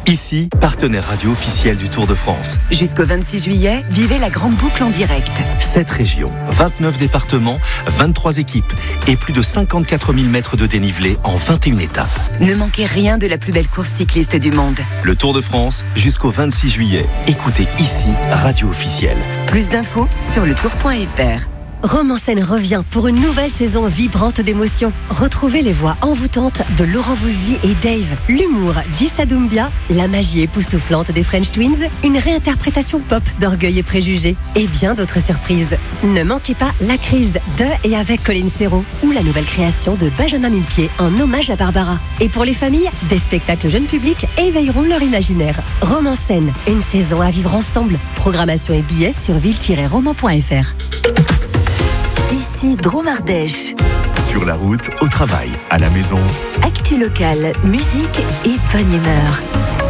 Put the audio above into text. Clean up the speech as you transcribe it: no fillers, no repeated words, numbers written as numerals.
Ici, partenaire radio officiel du Tour de France. Jusqu'au 26 juillet, vivez la grande boucle en direct. 7 régions, 29 départements, 23 équipes et plus de 54 000 mètres de dénivelé en 21 étapes. Ne manquez rien de la plus belle course cycliste du monde. Le Tour de France, jusqu'au 26 juillet. Écoutez ici, radio officielle. Plus d'infos sur letour.fr. Romancène revient pour une nouvelle saison vibrante d'émotions. Retrouvez les voix envoûtantes de Laurent Voulzy et Dave, l'humour d'Issa Doumbia, la magie époustouflante des French Twins, une réinterprétation pop d'Orgueil et Préjugés et bien d'autres surprises. Ne manquez pas La Crise de et avec Colin Serrault ou la nouvelle création de Benjamin Millepied en hommage à Barbara. Et pour les familles, des spectacles jeunes publics éveilleront leur imaginaire. Romancène, une saison à vivre ensemble. Programmation et billets sur ville-roman.fr. Ici Drôme Ardèche. Sur la route, au travail, à la maison. Actu locale, musique et bonne humeur.